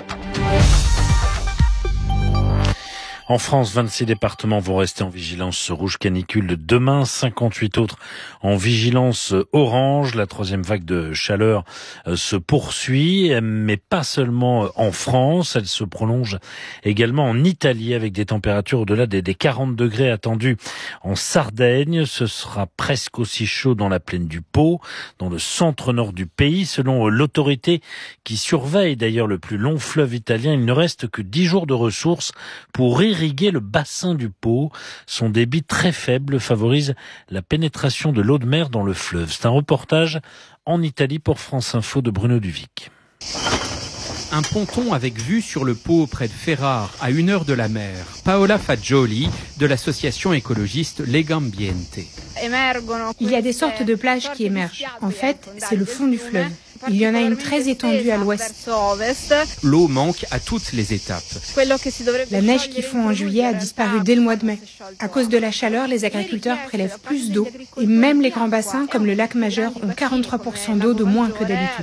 En France, vingt-six départements vont rester en vigilance rouge canicule demain, cinquante-huit autres en vigilance orange. La troisième vague de chaleur se poursuit, mais pas seulement en France. Elle se prolonge également en Italie avec des températures au-delà des quarante degrés attendus en Sardaigne. Ce sera presque aussi chaud dans la plaine du Pô, dans le centre-nord du pays. Selon l'autorité qui surveille d'ailleurs le plus long fleuve italien, il ne reste que dix jours de ressources pour irriguer le bassin du Pô. Son débit très faible favorise la pénétration de l'eau de mer dans le fleuve. C'est un reportage en Italie pour France Info de Bruno Duvic. Un ponton avec vue sur le Pô près de Ferrare, à une heure de la mer. Paola Fagioli, de l'association écologiste Legambiente. Il y a des sortes de plages qui émergent. En fait, c'est le fond du fleuve. Il y en a une très étendue à l'ouest. L'eau manque à toutes les étapes. La neige qui fond en juillet a disparu dès le mois de mai. À cause de la chaleur, les agriculteurs prélèvent plus d'eau et même les grands bassins comme le lac Majeur ont quarante-trois pour cent d'eau de moins que d'habitude.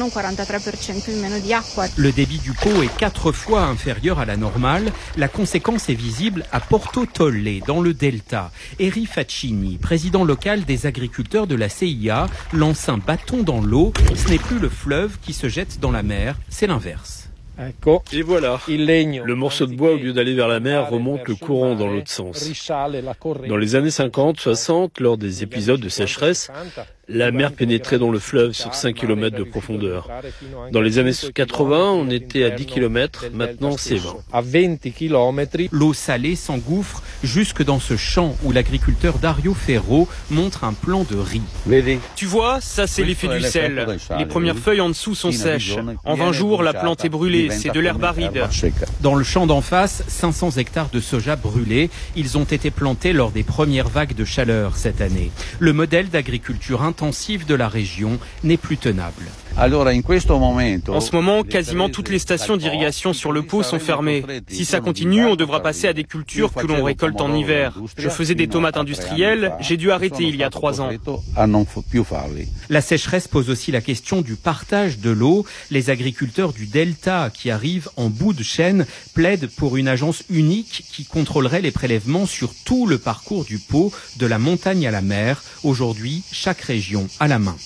Le débit du Pô est quatre fois inférieur à la normale. La conséquence est visible à Porto Tolle, dans le Delta. Eri Faccini, président local des agriculteurs de la C I A, lance un bâton dans l'eau. Ce n'est plus le fleuve qui se jette dans la mer, c'est l'inverse. Et voilà, le morceau de bois, au lieu d'aller vers la mer, remonte le courant dans l'autre sens. Dans les années cinquante soixante, lors des épisodes de sécheresse, La mer pénétrait dans le fleuve sur cinq kilomètres de profondeur. Dans les années quatre-vingts, on était à dix kilomètres, maintenant c'est vingt. L'eau salée s'engouffre jusque dans ce champ où l'agriculteur Dario Ferro montre un plan de riz. Tu vois, ça c'est l'effet du sel. Les premières feuilles en dessous sont sèches. En vingt jours, la plante est brûlée, c'est de l'herbe aride. Dans le champ d'en face, cinq cents hectares de soja brûlés. Ils ont été plantés lors des premières vagues de chaleur cette année. Le modèle d'agriculture intensive de la région n'est plus tenable. En ce moment, quasiment toutes les stations d'irrigation sur le Pô sont fermées. Si ça continue, on devra passer à des cultures que l'on récolte en hiver. Je faisais des tomates industrielles, j'ai dû arrêter il y a trois ans. La sécheresse pose aussi la question du partage de l'eau. Les agriculteurs du Delta qui arrivent en bout de chaîne plaident pour une agence unique qui contrôlerait les prélèvements sur tout le parcours du Pô, de la montagne à la mer. Aujourd'hui, chaque région a la main.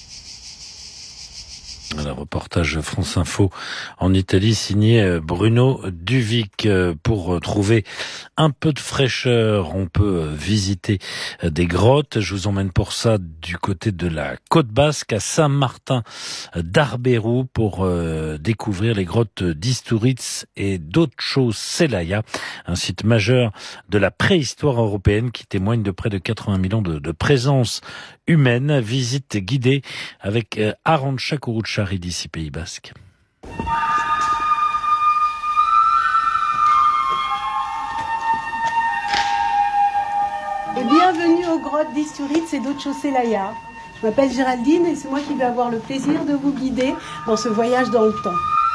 Un reportage France Info en Italie signé Bruno Duvic. Pour trouver un peu de fraîcheur, on peut visiter des grottes. Je vous emmène pour ça du côté de la Côte Basque à Saint-Martin d'Arbérou pour découvrir les grottes d'Isturiz et d'Otxo Zelaya, un site majeur de la préhistoire européenne qui témoigne de près de quatre-vingt mille ans de, de présence humaine. Visite guidée avec Arantxa Kuruchari d'ici Pays Basque. Et bienvenue aux grottes d'Isturiz et d'Otxo Zelaya. Je m'appelle Géraldine et c'est moi qui vais avoir le plaisir de vous guider dans ce voyage dans le temps.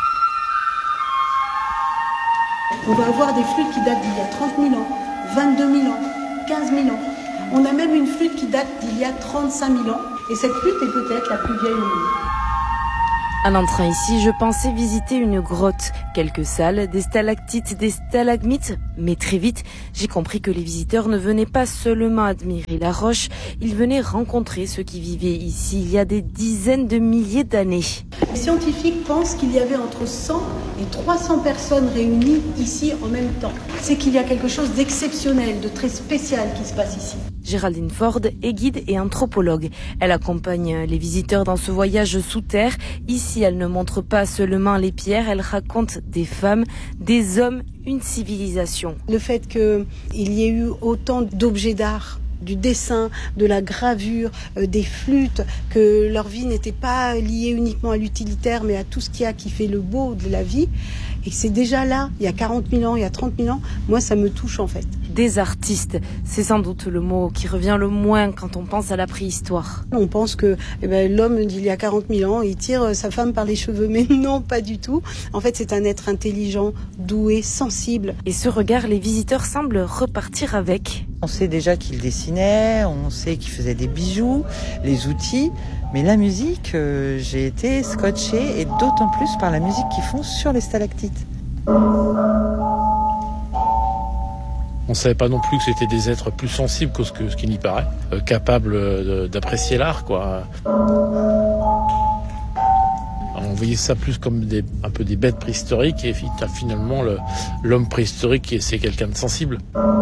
On va avoir des flûtes qui datent d'il y a trente mille ans, vingt-deux mille ans, quinze mille ans. On a même une flûte qui date d'il y a trente-cinq mille ans. Et cette flûte est peut-être la plus vieille au monde. En entrant ici, je pensais visiter une grotte. Quelques salles, des stalactites, des stalagmites. Mais très vite, j'ai compris que les visiteurs ne venaient pas seulement admirer la roche, ils venaient rencontrer ceux qui vivaient ici il y a des dizaines de milliers d'années. Les scientifiques pensent qu'il y avait entre cent et trois cents personnes réunies ici en même temps. C'est qu'il y a quelque chose d'exceptionnel, de très spécial qui se passe ici. Géraldine Ford est guide et anthropologue. Elle accompagne les visiteurs dans ce voyage sous terre. Ici, elle ne montre pas seulement les pierres, elle raconte des femmes, des hommes, une civilisation. Le fait qu'il y ait eu autant d'objets d'art, du dessin, de la gravure, euh, des flûtes, que leur vie n'était pas liée uniquement à l'utilitaire, mais à tout ce qu'il y a qui fait le beau de la vie. Et c'est déjà là, il y a quarante mille ans, il y a trente mille ans, moi ça me touche en fait. Des artistes, c'est sans doute le mot qui revient le moins quand on pense à la préhistoire. On pense que eh ben, l'homme d'il y a quarante mille ans, il tire sa femme par les cheveux, mais non, pas du tout. En fait, c'est un être intelligent, doué, sensible. Et ce regard, les visiteurs semblent repartir avec. On sait déjà qu'il dessinait, on sait qu'il faisait des bijoux, les outils, mais la musique, euh, j'ai été scotchée, et d'autant plus par la musique qu'ils font sur les stalactites. On ne savait pas non plus que c'était des êtres plus sensibles que ce, que, ce qui n'y paraît, euh, capables de, d'apprécier l'art, quoi. On voyait ça plus comme des, un peu des bêtes préhistoriques, et finalement le, l'homme préhistorique, c'est quelqu'un de sensible.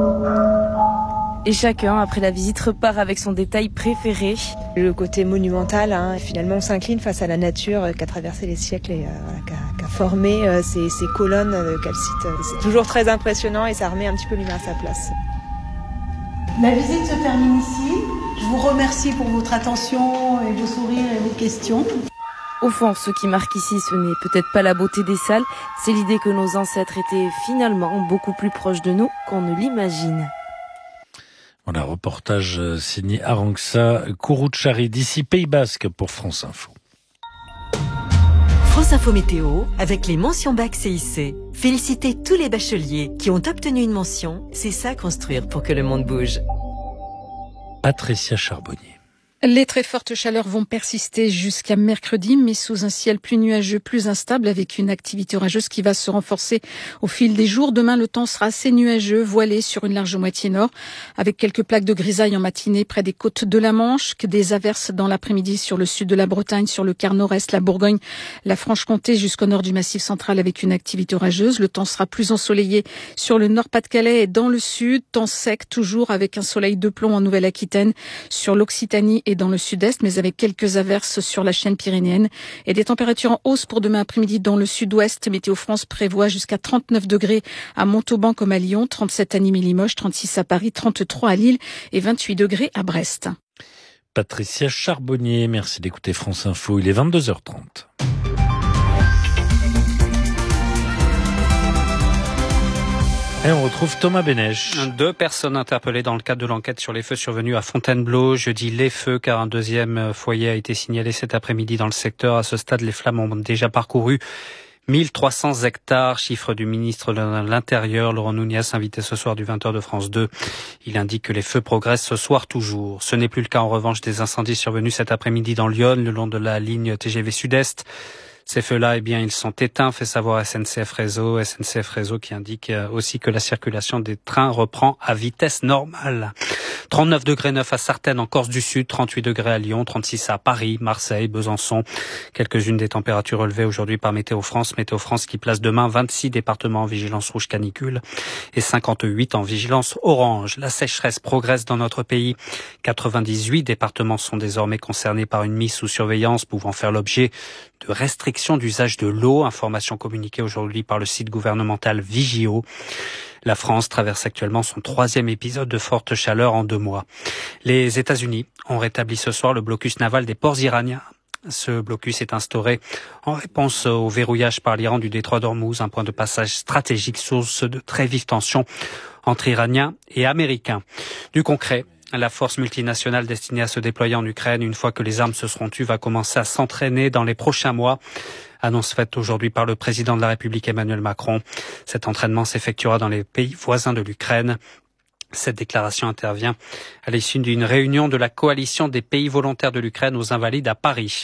Et chacun, après la visite, repart avec son détail préféré. Le côté monumental, hein, finalement on s'incline face à la nature euh, qui a traversé les siècles et euh, qui, a, qui a formé euh, ces, ces colonnes de calcite. C'est toujours très impressionnant et ça remet un petit peu l'humain à sa place. La visite se termine ici. Je vous remercie pour votre attention et vos sourires et vos questions. Au fond, ce qui marque ici, ce n'est peut-être pas la beauté des salles, c'est l'idée que nos ancêtres étaient finalement beaucoup plus proches de nous qu'on ne l'imagine. Voilà, reportage signé Arantxa Kuruchari d'ici Pays Basque pour France Info. France Info Météo avec les mentions bac C I C. Félicitez tous les bacheliers qui ont obtenu une mention. C'est ça construire pour que le monde bouge. Patricia Charbonnier. Les très fortes chaleurs vont persister jusqu'à mercredi, mais sous un ciel plus nuageux, plus instable, avec une activité orageuse qui va se renforcer au fil des jours. Demain, le temps sera assez nuageux, voilé sur une large moitié nord, avec quelques plaques de grisaille en matinée près des côtes de la Manche, que des averses dans l'après-midi sur le sud de la Bretagne, sur le quart nord-est, la Bourgogne, la Franche-Comté, jusqu'au nord du Massif central, avec une activité orageuse. Le temps sera plus ensoleillé sur le Nord-Pas-de-Calais et dans le sud, temps sec toujours, avec un soleil de plomb en Nouvelle-Aquitaine, sur l'Occitanie et dans le sud-est, mais avec quelques averses sur la chaîne pyrénéenne. Et des températures en hausse pour demain après-midi dans le sud-ouest. Météo France prévoit jusqu'à trente-neuf degrés à Montauban comme à Lyon, trente-sept à Nîmes et Limoges, trente-six à Paris, trente-trois à Lille et vingt-huit degrés à Brest. Patricia Charbonnier, merci d'écouter France Info. Il est vingt-deux heures trente. Et on retrouve Thomas Bénèche. Deux personnes interpellées dans le cadre de l'enquête sur les feux survenus à Fontainebleau. Je dis les feux car un deuxième foyer a été signalé cet après-midi dans le secteur. À ce stade, les flammes ont déjà parcouru mille trois cents hectares, chiffre du ministre de l'Intérieur, Laurent Nunez, invité ce soir du vingt heures de France deux. Il indique que les feux progressent ce soir toujours. Ce n'est plus le cas en revanche des incendies survenus cet après-midi dans Lyon, le long de la ligne T G V Sud-Est. Ces feux-là, eh bien, ils sont éteints, fait savoir S N C F Réseau. S N C F Réseau qui indique aussi que la circulation des trains reprend à vitesse normale. trente-neuf degrés neuf à Sartène en Corse du Sud, trente-huit degrés à Lyon, trente-six à Paris, Marseille, Besançon. Quelques-unes des températures relevées aujourd'hui par Météo France. Météo France qui place demain vingt-six départements en vigilance rouge canicule et cinquante-huit en vigilance orange. La sécheresse progresse dans notre pays. quatre-vingt-dix-huit départements sont désormais concernés par une mise sous surveillance pouvant faire l'objet de restrictions d'usage de l'eau. Information communiquée aujourd'hui par le site gouvernemental Vigio. La France traverse actuellement son troisième épisode de forte chaleur en deux mois. Les États-Unis ont rétabli ce soir le blocus naval des ports iraniens. Ce blocus est instauré en réponse au verrouillage par l'Iran du détroit d'Ormuz, un point de passage stratégique source de très vives tensions entre Iraniens et Américains. Du concret, la force multinationale destinée à se déployer en Ukraine, une fois que les armes se seront tues, va commencer à s'entraîner dans les prochains mois. Annonce faite aujourd'hui par le président de la République Emmanuel Macron. Cet entraînement s'effectuera dans les pays voisins de l'Ukraine. Cette déclaration intervient à l'issue d'une réunion de la coalition des pays volontaires de l'Ukraine aux Invalides à Paris.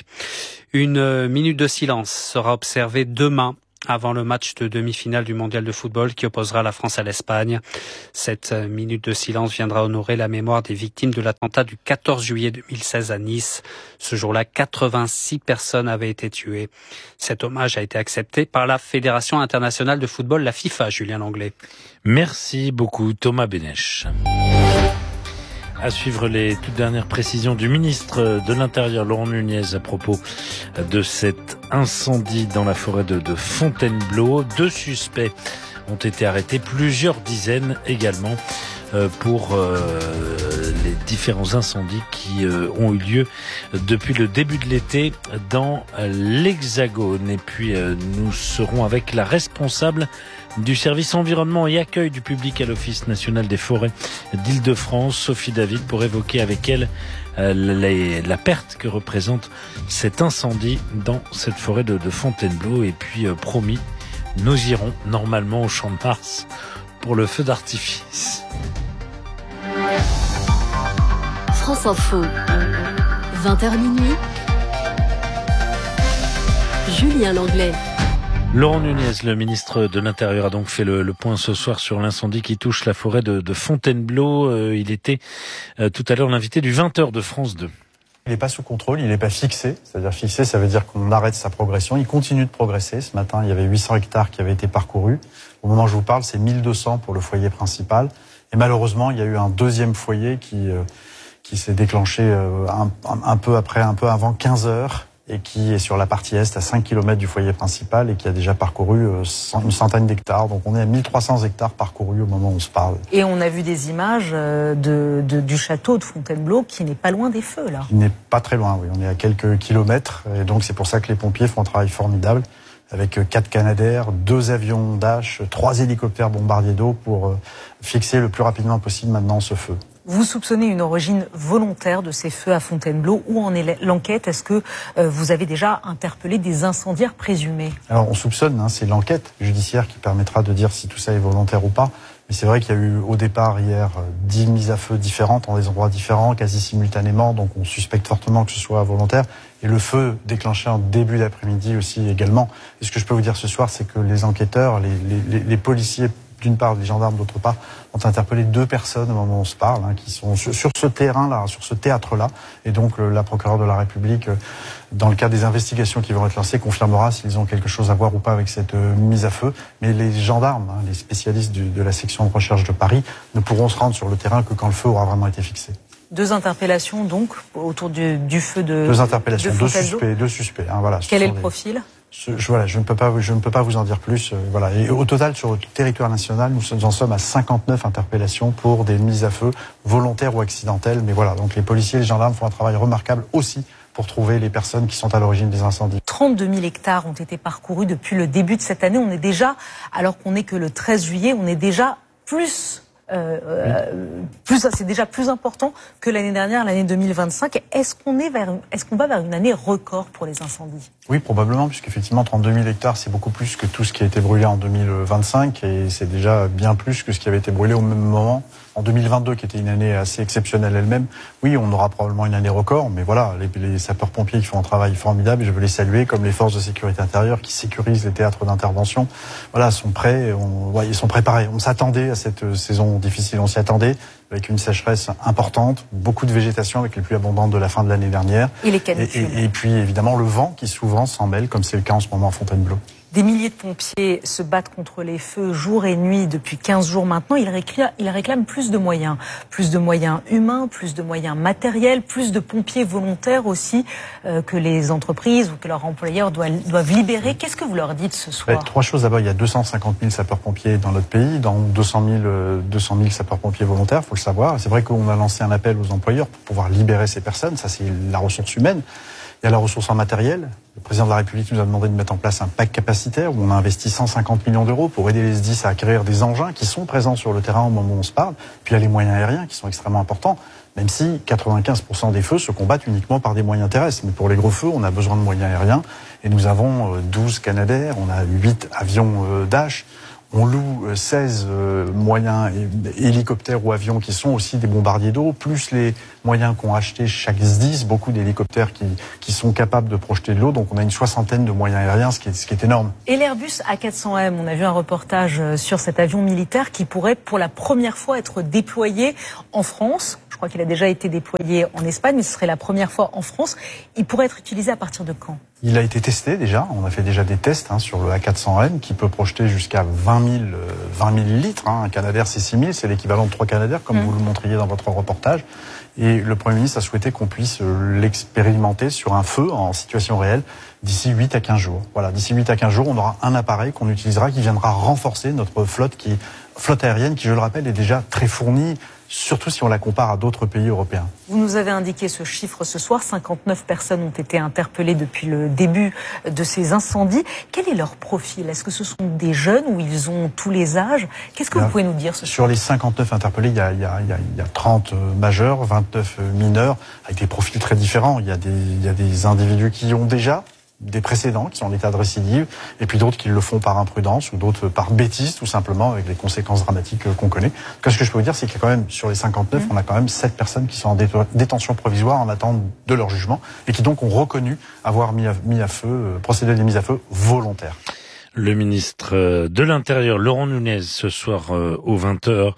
Une minute de silence sera observée demain avant le match de demi-finale du mondial de football qui opposera la France à l'Espagne. Cette minute de silence viendra honorer la mémoire des victimes de l'attentat du quatorze juillet deux mille seize à Nice. Ce jour-là, quatre-vingt-six personnes avaient été tuées. Cet hommage a été accepté par la Fédération internationale de football, la FIFA, Julien Langlais. Merci beaucoup, Thomas Bénèche. À suivre les toutes dernières précisions du ministre de l'Intérieur, Laurent Nunez, à propos de cet incendie dans la forêt de, de Fontainebleau. Deux suspects ont été arrêtés, plusieurs dizaines également euh, pour euh, les différents incendies qui euh, ont eu lieu depuis le début de l'été dans l'Hexagone. Et puis euh, nous serons avec la responsable du service environnement et accueil du public à l'Office national des forêts d'Île-de-France, Sophie David, pour évoquer avec elle euh, les, la perte que représente cet incendie dans cette forêt de, de Fontainebleau. Et puis, euh, promis, nous irons normalement au Champ de Mars pour le feu d'artifice. France Info, vingt heures minuit, Julien Langlais. Laurent Nunez, le ministre de l'Intérieur, a donc fait le, le point ce soir sur l'incendie qui touche la forêt de, de Fontainebleau. Euh, il était euh, tout à l'heure l'invité du vingt heures de France deux. Il n'est pas sous contrôle, il n'est pas fixé. C'est-à-dire fixé, ça veut dire qu'on arrête sa progression. Il continue de progresser. Ce matin, il y avait huit cents hectares qui avaient été parcourus. Au moment où je vous parle, c'est mille deux cents pour le foyer principal. Et malheureusement, il y a eu un deuxième foyer qui, euh, qui s'est déclenché euh, un, un, un peu après, un peu avant quinze heures. Et qui est sur la partie est à cinq kilomètres du foyer principal et qui a déjà parcouru une centaine d'hectares. Donc on est à mille trois cents hectares parcourus au moment où on se parle. Et on a vu des images de, de, du château de Fontainebleau qui n'est pas loin des feux, là. Il n'est pas très loin, oui. On est à quelques kilomètres. Et donc c'est pour ça que les pompiers font un travail formidable avec quatre Canadair, deux avions Dash, trois hélicoptères bombardiers d'eau pour fixer le plus rapidement possible maintenant ce feu. Vous soupçonnez une origine volontaire de ces feux à Fontainebleau. Où en est l'enquête? Est-ce que euh, vous avez déjà interpellé des incendiaires présumés? Alors on soupçonne, hein, c'est l'enquête judiciaire qui permettra de dire si tout ça est volontaire ou pas. Mais c'est vrai qu'il y a eu au départ hier dix mises à feu différentes dans des endroits différents, quasi simultanément. Donc on suspecte fortement que ce soit volontaire. Et le feu déclenché en début d'après-midi aussi également. Et ce que je peux vous dire ce soir, c'est que les enquêteurs, les, les, les policiers, d'une part, les gendarmes, d'autre part, ont interpellé deux personnes au moment où on se parle, hein, qui sont sur, sur ce terrain-là, sur ce théâtre-là. Et donc, le, la procureure de la République, euh, dans le cadre des investigations qui vont être lancées, confirmera s'ils ont quelque chose à voir ou pas avec cette euh, mise à feu. Mais les gendarmes, hein, les spécialistes du, de la section de recherche de Paris, ne pourront se rendre sur le terrain que quand le feu aura vraiment été fixé. Deux interpellations donc autour du, du feu de Deux interpellations, de deux suspects, deux suspects. Hein, voilà. Quel est le des... profil? Je, voilà, je ne peux pas, je ne peux pas vous en dire plus. Euh, voilà. Et au total, sur le territoire national, nous en sommes à cinquante-neuf interpellations pour des mises à feu volontaires ou accidentelles. Mais voilà, donc les policiers et les gendarmes font un travail remarquable aussi pour trouver les personnes qui sont à l'origine des incendies. trente-deux mille hectares ont été parcourus depuis le début de cette année. On est déjà, alors qu'on n'est que le treize juillet, on est déjà plus... Euh, euh, plus, c'est déjà plus important que l'année dernière, l'année deux mille vingt-cinq. Est-ce qu'on est vers, est-ce qu'on va vers une année record pour les incendies? Oui, probablement, puisqu'effectivement, trente-deux mille hectares, c'est beaucoup plus que tout ce qui a été brûlé en deux mille vingt-cinq, et c'est déjà bien plus que ce qui avait été brûlé au même moment en deux mille vingt-deux, qui était une année assez exceptionnelle elle-même. Oui, on aura probablement une année record, mais voilà, les, les sapeurs-pompiers qui font un travail formidable, et je veux les saluer, comme les forces de sécurité intérieure qui sécurisent les théâtres d'intervention. Voilà, sont prêts, on, ouais, ils sont préparés. On s'attendait à cette saison difficile, on s'y attendait, avec une sécheresse importante, beaucoup de végétation avec les pluies abondantes de la fin de l'année dernière. Et les canicules. Et, et, et puis évidemment le vent qui souvent s'en mêle, comme c'est le cas en ce moment à Fontainebleau. Des milliers de pompiers se battent contre les feux jour et nuit depuis quinze jours maintenant. Ils réclament, ils réclament plus de moyens. Plus de moyens humains, plus de moyens matériels, plus de pompiers volontaires aussi euh, que les entreprises ou que leurs employeurs doivent, doivent libérer. Qu'est-ce que vous leur dites ce soir? Trois choses. D'abord, il y a deux cent cinquante mille sapeurs-pompiers dans notre pays, dans deux cent mille sapeurs-pompiers volontaires, il faut le savoir. C'est vrai qu'on a lancé un appel aux employeurs pour pouvoir libérer ces personnes. Ça, c'est la ressource humaine. Il y a la ressource en matériel. Le président de la République nous a demandé de mettre en place un pack capacitaire où on a investi cent cinquante millions d'euros pour aider les S D I S à acquérir des engins qui sont présents sur le terrain au moment où on se parle. Puis il y a les moyens aériens qui sont extrêmement importants, même si quatre-vingt-quinze pour cent des feux se combattent uniquement par des moyens terrestres. Mais pour les gros feux, on a besoin de moyens aériens. Et nous avons douze Canadair, on a huit avions Dash. On loue seize euh, moyens hélicoptères ou avions qui sont aussi des bombardiers d'eau, plus les moyens qu'ont acheté chaque S D I S, beaucoup d'hélicoptères qui, qui sont capables de projeter de l'eau. Donc on a une soixantaine de moyens aériens, ce qui est, ce qui est énorme. Et l'Airbus A quatre cents M, on a vu un reportage sur cet avion militaire qui pourrait pour la première fois être déployé en France. Je crois qu'il a déjà été déployé en Espagne, mais ce serait la première fois en France. Il pourrait être utilisé à partir de quand? Il a été testé déjà, on a fait déjà des tests hein, sur le A quatre cents M qui peut projeter jusqu'à vingt mille litres. Hein. Un Canadair c'est six mille, c'est l'équivalent de trois Canadair comme mmh. vous le montriez dans votre reportage. Et le Premier ministre a souhaité qu'on puisse l'expérimenter sur un feu en situation réelle d'ici huit à quinze jours. Voilà, d'ici huit à quinze jours, on aura un appareil qu'on utilisera qui viendra renforcer notre flotte, qui, flotte aérienne qui, je le rappelle, est déjà très fournie, surtout si on la compare à d'autres pays européens. Vous nous avez indiqué ce chiffre ce soir, cinquante-neuf personnes ont été interpellées depuis le début de ces incendies. Quel est leur profil? Est-ce que ce sont des jeunes ou ils ont tous les âges? Qu'est-ce que vous pouvez nous dire ce soir? Sur les cinquante-neuf interpellés, il y a, il y a, il y a, il y a trente majeurs, vingt-neuf mineurs, avec des profils très différents. Il y a des, il y a des individus qui ont déjà des précédents qui sont en état de récidive, et puis d'autres qui le font par imprudence ou d'autres par bêtise, tout simplement, avec les conséquences dramatiques qu'on connaît. Donc, ce que je peux vous dire, c'est qu'il y a quand même, sur les cinquante-neuf, mmh. on a quand même sept personnes qui sont en détention provisoire en attente de leur jugement, et qui donc ont reconnu avoir mis à, mis à feu, euh, procédé à des mises à feu volontaires. Le ministre de l'Intérieur, Laurent Nunez, ce soir euh, aux vingt heures,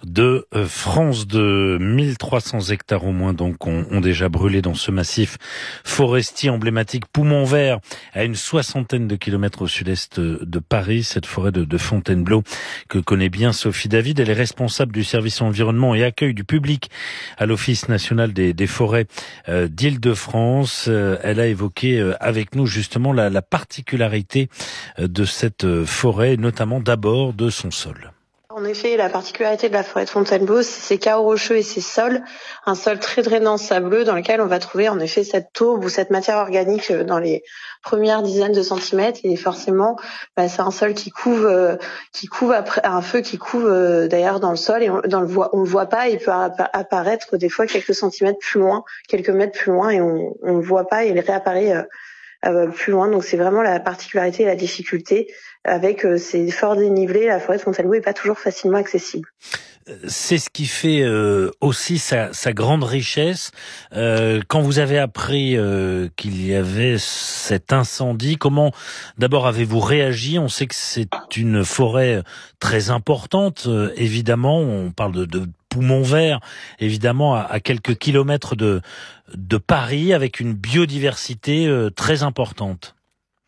de euh, France deux. mille trois cents hectares au moins donc ont, ont déjà brûlé dans ce massif forestier emblématique Poumon Vert, à une soixantaine de kilomètres au sud-est de Paris, cette forêt de, de Fontainebleau que connaît bien Sophie David. Elle est responsable du service environnement et accueil du public à l'Office national des, des forêts euh, d'Île-de-France. Euh, elle a évoqué euh, avec nous justement la, la particularité euh, de cette forêt, notamment d'abord de son sol. En effet, la particularité de la forêt de Fontainebleau, c'est ses cahots rocheux et ses sols, un sol très drainant sableux dans lequel on va trouver en effet cette tourbe ou cette matière organique dans les premières dizaines de centimètres, et forcément, bah, c'est un sol qui couve, euh, qui couve après un feu qui couve euh, d'ailleurs dans le sol, et on, dans le voit, on le voit pas, il peut apparaître des fois quelques centimètres plus loin, quelques mètres plus loin, et on, on le voit pas, et il réapparaît euh, Euh, plus loin. Donc c'est vraiment la particularité et la difficulté. Avec euh, ces forts dénivelés, la forêt de Fontainebleau n'est pas toujours facilement accessible. C'est ce qui fait euh, aussi sa, sa grande richesse. Euh, quand vous avez appris euh, qu'il y avait cet incendie, comment d'abord avez-vous réagi? On sait que c'est une forêt très importante, euh, évidemment. On parle de, de Poumon Vert, évidemment, à, à quelques kilomètres de, de Paris, avec une biodiversité euh, très importante.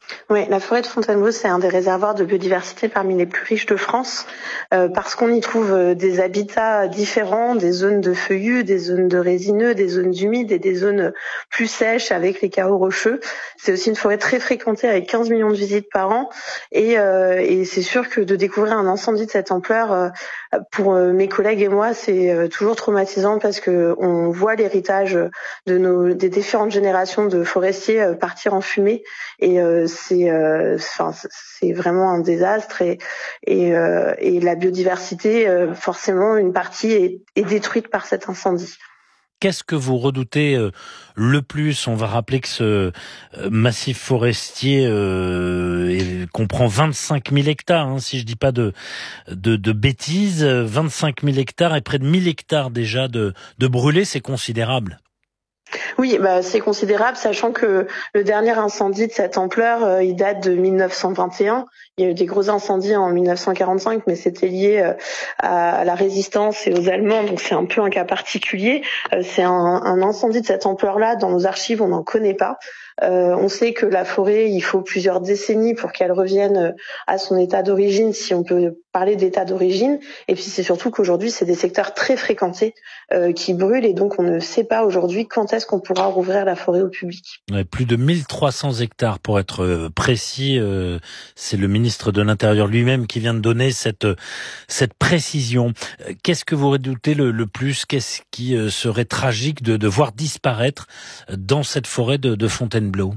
Oui, la forêt de Fontainebleau, c'est un des réservoirs de biodiversité parmi les plus riches de France, euh, parce qu'on y trouve euh, des habitats différents, des zones de feuillus, des zones de résineux, des zones humides et des zones plus sèches avec les carreaux rocheux. C'est aussi une forêt très fréquentée avec quinze millions de visites par an, et, euh, et c'est sûr que de découvrir un incendie de cette ampleur, euh, pour euh, mes collègues et moi, c'est euh, toujours traumatisant parce que on voit l'héritage de nos des différentes générations de forestiers euh, partir en fumée, et euh, c'est euh, enfin c'est vraiment un désastre, et et, euh, et la biodiversité, euh, forcément une partie est, est détruite par cet incendie. Qu'est-ce que vous redoutez euh, le plus? On va rappeler que ce euh, massif forestier euh, est, comprend vingt-cinq mille hectares, hein, si je dis pas de, de, de bêtises. vingt-cinq mille hectares et près de mille hectares déjà de, de brûlés, c'est considérable. Oui, bah, c'est considérable, sachant que le dernier incendie de cette ampleur, euh, il date de mille neuf cent vingt et un. Il y a eu des gros incendies en mille neuf cent quarante-cinq, mais c'était lié euh, à la résistance et aux Allemands, donc c'est un peu un cas particulier. Euh, c'est un, un incendie de cette ampleur-là, dans nos archives, on n'en connaît pas. Euh, on sait que la forêt, il faut plusieurs décennies pour qu'elle revienne à son état d'origine, si on peut parler d'état d'origine. Et puis c'est surtout qu'aujourd'hui, c'est des secteurs très fréquentés euh, qui brûlent, et donc on ne sait pas aujourd'hui quand est-ce qu'on pourra rouvrir la forêt au public. Ouais, plus de mille trois cents hectares pour être précis. Euh, c'est le ministre de l'Intérieur lui-même qui vient de donner cette cette précision. Qu'est-ce que vous redoutez le, le plus? Qu'est-ce qui serait tragique de, de voir disparaître dans cette forêt de, de Fontainebleau?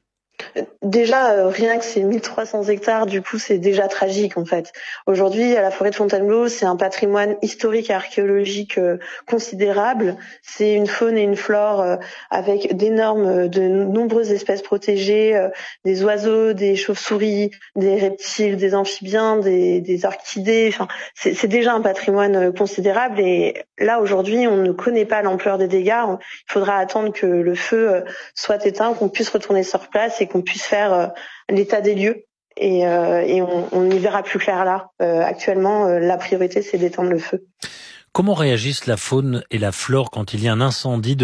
Déjà, euh, rien que ces mille trois cents hectares, du coup, c'est déjà tragique en fait. Aujourd'hui, à la forêt de Fontainebleau, c'est un patrimoine historique et archéologique euh, considérable. C'est une faune et une flore euh, avec d'énormes, de nombreuses espèces protégées, euh, des oiseaux, des chauves-souris, des reptiles, des amphibiens, des, des orchidées. Enfin, c'est, c'est déjà un patrimoine euh, considérable. Et là, aujourd'hui, on ne connaît pas l'ampleur des dégâts. Il faudra attendre que le feu euh, soit éteint, qu'on puisse retourner sur place et qu'on puisse faire euh, l'état des lieux, et, euh, et on, on y verra plus clair là. Euh, actuellement, euh, la priorité, c'est d'éteindre le feu. Comment réagissent la faune et la flore quand il y a un incendie de